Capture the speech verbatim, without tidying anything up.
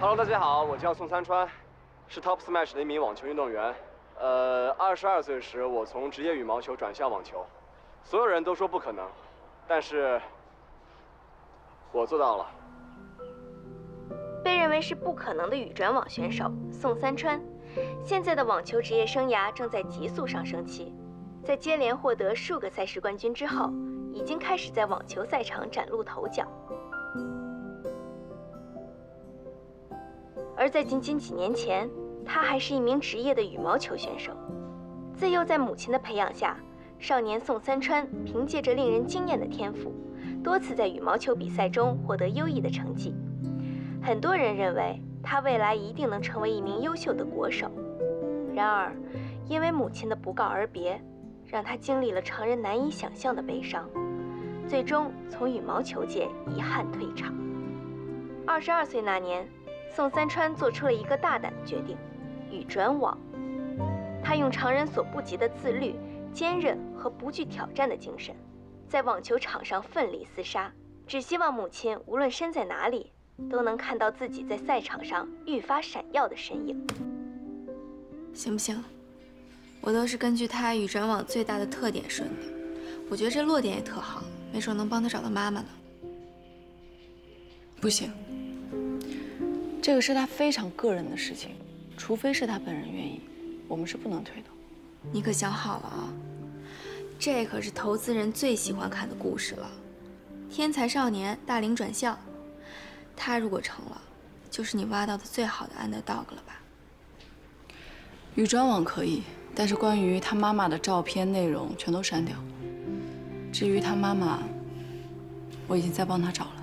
Hello， 大家好，我叫宋三川，是 Top Smash 的一名网球运动员。呃，二十二岁时，我从职业羽毛球转向网球，所有人都说不可能，但是我做到了。 被认为是不可能的羽转网选手宋三川，现在的网球职业生涯正在急速上升期。在接连获得数个赛事冠军之后，已经开始在网球赛场崭露头角。而在仅仅几年前，他还是一名职业的羽毛球选手。自幼在母亲的培养下，少年宋三川凭借着令人惊艳的天赋，多次在羽毛球比赛中获得优异的成绩。很多人认为他未来一定能成为一名优秀的国手。然而，因为母亲的不告而别，让他经历了常人难以想象的悲伤，最终从羽毛球界遗憾退场。二十二岁那年，宋三川做出了一个大胆的决定：羽转网。他用常人所不及的自律、坚韧和不惧挑战的精神，在网球场上奋力厮杀，只希望母亲无论身在哪里，都能看到自己在赛场上愈发闪耀的身影。 行不行？我都是根据他羽转网最大的特点顺的，我觉得这落点也特好，没准能帮他找到妈妈呢。 不行，这个是他非常个人的事情，除非是他本人愿意，我们是不能推的。 你可想好了啊，这可是投资人最喜欢看的故事了。天才少年大龄转向，他如果成了，就是你挖到的最好的 underdog 了吧？ 羽转网可以，但是关于他妈妈的照片内容全都删掉。至于他妈妈，我已经在帮他找了。